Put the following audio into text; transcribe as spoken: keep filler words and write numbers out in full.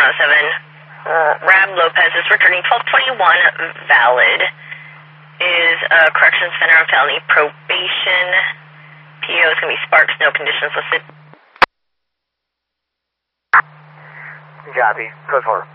one oh seven. Uh, Rab Lopez is returning twelve twenty-one valid. Is a corrections center on felony probation. P O is going to be Sparks, no conditions listed. Copy. Code four.